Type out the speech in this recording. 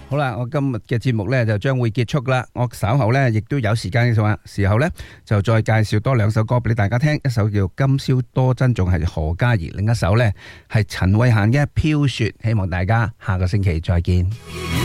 好啦，我今日嘅節目呢就將會結束啦。我稍後呢亦都有時間嘅時候呢，就再介紹多兩首歌俾大家聽。一首叫《今宵多珍重》，係何嘉怡；另一首呢係陳慧嫻嘅《飄雪》。希望大家下個星期再見。